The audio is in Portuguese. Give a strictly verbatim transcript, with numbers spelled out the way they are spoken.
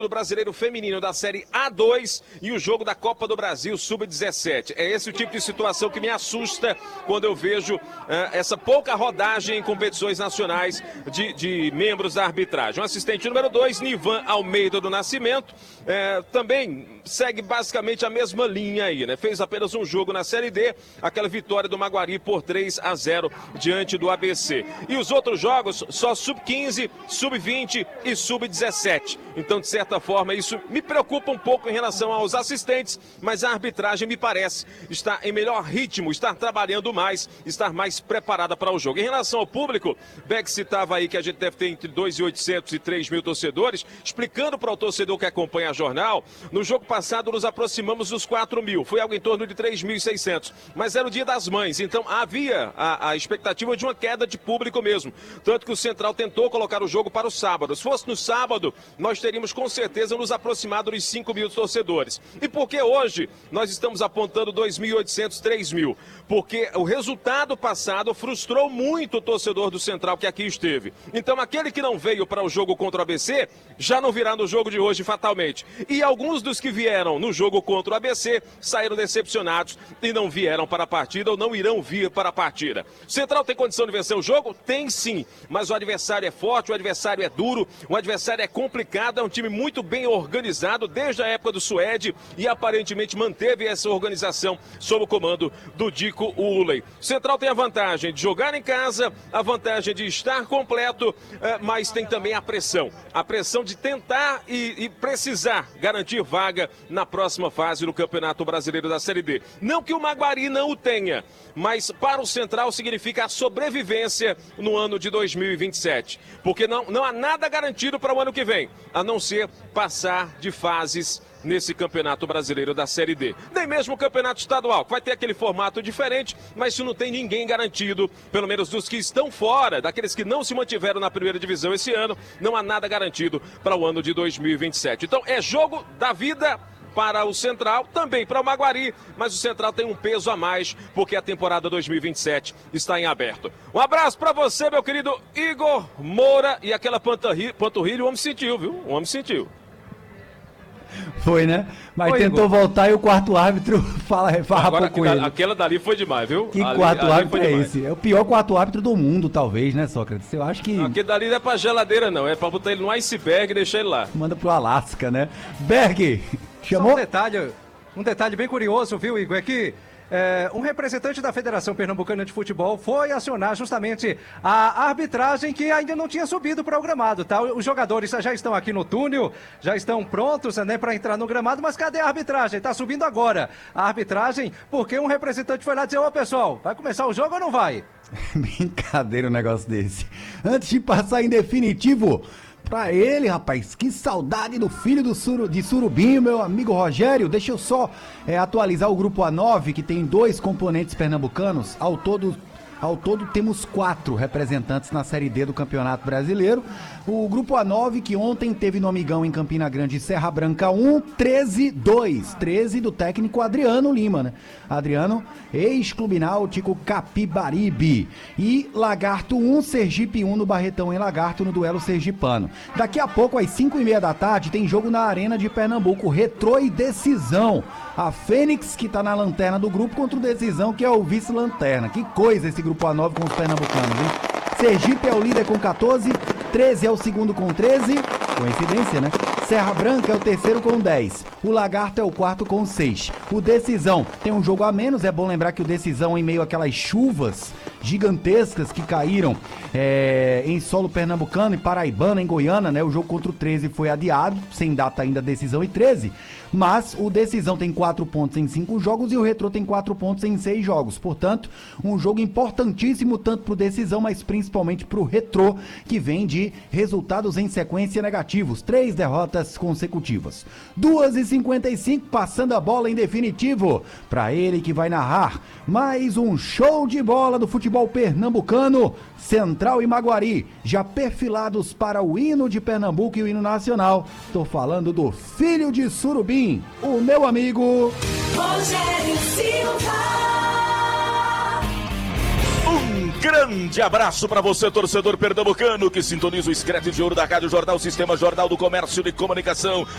do Brasileiro Feminino da Série A dois e o jogo da Copa do Brasil sub dezessete. É esse o tipo de situação que me assusta quando eu vejo uh, essa pouca rodagem em competições nacionais de, de membros da arbitragem. O assistente número dois, Nivan Almeida do Nascimento, uh, também segue basicamente a mesma linha aí, né? Fez apenas um jogo na Série D, aquela vitória do Maguari por três a zero diante do A B C. E os outros jogos, só sub quinze, sub vinte e sub dezessete. Então, de certa forma, isso me preocupa um pouco em relação aos assistentes, mas a arbitragem me parece estar em melhor ritmo, estar trabalhando mais, estar mais preparada para o jogo. Em relação ao público, Beck citava aí que a gente deve ter entre dois mil e oitocentos e três mil torcedores, explicando para o torcedor que acompanha a jornal, no jogo passado nos aproximamos dos quatro mil, foi algo em torno de três mil e seiscentos, mas era o Dia das Mães, então havia a, a expectativa de uma queda de público mesmo, tanto que o Central tentou colocar o jogo para o sábado. Se fosse no sábado, nós teríamos com certeza nos aproximado dos cinco mil torcedores. E por que hoje nós estamos apontando dois mil e oitocentos, três mil? Porque o resultado passado frustrou muito o torcedor do Central que aqui esteve. Então aquele que não veio para o jogo contra o A B C, já não virá no jogo de hoje fatalmente. E alguns dos que vieram no jogo contra o A B C saíram decepcionados e não vieram para a partida ou não irão vir para a partida. O Central tem condição de vencer o jogo? Tem sim, mas o adversário é forte, o adversário é duro, o adversário é complicado, é um time muito bem organizado desde a época do Suede e aparentemente manteve essa organização sob o comando do Dico Uley. O Central tem a vantagem de jogar em casa, a vantagem de estar completo, mas tem também a pressão. A pressão de tentar e, e precisar garantir vaga na próxima fase do Campeonato Brasileiro da Série D. Não que o Maguari não o tenha, mas para o Central significa a sobrevivência no ano de dois mil e vinte e sete. Porque não, não há nada garantido para o ano que vem, a não ser passar de fases nesse Campeonato Brasileiro da Série D. Nem mesmo o Campeonato Estadual, que vai ter aquele formato diferente, mas isso não tem ninguém garantido, pelo menos dos que estão fora, daqueles que não se mantiveram na primeira divisão esse ano, não há nada garantido para o ano de dois mil e vinte e sete. Então é jogo da vida para o Central, também para o Maguari, mas o Central tem um peso a mais, porque a temporada dois mil e vinte e sete está em aberto. Um abraço para você, meu querido Igor Moura, e aquela panturrilha o homem sentiu, viu? O homem sentiu. Foi, né? Mas Oi, tentou Igor. voltar e o quarto árbitro fala, farrapou com ele. Aquela dali foi demais, viu? Que ali, quarto ali árbitro é demais. esse? É o pior quarto árbitro do mundo, talvez, né, Sócrates? Eu acho que... Não, aquele dali não é pra geladeira, não. É pra botar ele no iceberg e deixar ele lá. Manda pro Alasca, né? Berg, chamou? Só um detalhe, um detalhe bem curioso, viu, Igor? É que é, um representante da Federação Pernambucana de Futebol foi acionar justamente a arbitragem que ainda não tinha subido para o gramado, tá? Os jogadores já estão aqui no túnel, já estão prontos, né, para entrar no gramado, mas cadê a arbitragem? Tá subindo agora a arbitragem, porque um representante foi lá dizer: ô pessoal, vai começar o jogo ou não vai? Brincadeira um negócio desse. Antes de passar em definitivo pra ele, rapaz, que saudade do filho do Suru, de Surubinho, meu amigo Rogério. Deixa eu só é, atualizar o grupo A nove, que tem dois componentes pernambucanos. Ao todo, ao todo temos quatro representantes na Série D do Campeonato Brasileiro. O grupo A nove, que ontem teve no Amigão em Campina Grande, Serra Branca um, treze dois. treze do técnico Adriano Lima, né? Adriano, ex-Clube Náutico Capibaribe. E Lagarto um, Sergipe um no Barretão em Lagarto, no duelo sergipano. Daqui a pouco, às cinco e meia da tarde, tem jogo na Arena de Pernambuco, Retrô e Decisão. A Fênix, que tá na lanterna do grupo, contra o Decisão, que é o vice-lanterna. Que coisa esse grupo A nove com os pernambucanos, hein? Sergipe é o líder com quatorze, treze é o segundo com treze, coincidência, né? Serra Branca é o terceiro com dez, o Lagarto é o quarto com seis. O Decisão tem um jogo a menos, é bom lembrar que o Decisão, em meio àquelas chuvas gigantescas que caíram é, em solo pernambucano e paraibano, em Goiânia, né? O jogo contra o treze foi adiado, sem data ainda Decisão e treze, mas o Decisão tem quatro pontos em cinco jogos e o Retrô tem quatro pontos em seis jogos. Portanto, um jogo importantíssimo tanto pro Decisão, mas principalmente pro Retrô, que vem de resultados em sequência negativos, três derrotas consecutivas. duas e cinquenta e cinco, passando a bola em definitivo para ele que vai narrar mais um show de bola do futebol pernambucano. Central e Maguari, já perfilados para o hino de Pernambuco e o hino nacional. Tô falando do filho de Surubim, o meu amigo Rogério Silva. Um grande abraço para você, torcedor pernambucano, que sintoniza o Screte de Ouro da Rádio Jornal, Sistema Jornal do Comércio de Comunicação.